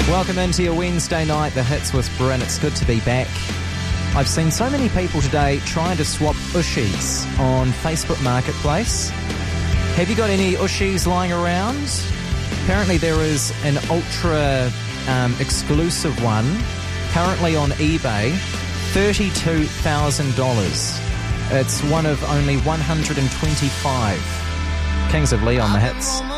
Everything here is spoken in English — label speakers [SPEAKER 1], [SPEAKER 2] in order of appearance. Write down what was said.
[SPEAKER 1] Welcome into your Wednesday night, The Hits with Bryn. It's good to be back. I've seen so many people today trying to swap Ushies on Facebook Marketplace. Have you got any Ushies lying around? Apparently there is an ultra exclusive one currently on eBay, $32,000. It's one of only 125. Kings of Leon, The Hits.